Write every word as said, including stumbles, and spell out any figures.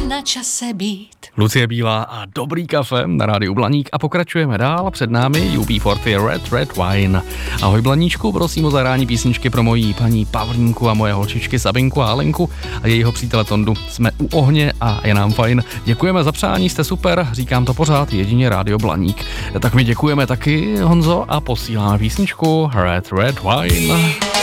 na čase být. Lucie Bílá a Dobrý kafe na rádiu Blaník a pokračujeme dál. Před námi U B čtyřicet Red Red Wine. Ahoj Blaníčku, prosím o zahrání písničky pro mojí paní Pavlínku a moje holčičky Sabinku a Alenku a jejího přítele Tondu. Jsme u ohně a je nám fajn. Děkujeme za přání, jste super, říkám to pořád, jedině rádio Blaník. Tak my děkujeme taky, Honzo, a posíláme písničku Red Red Wine.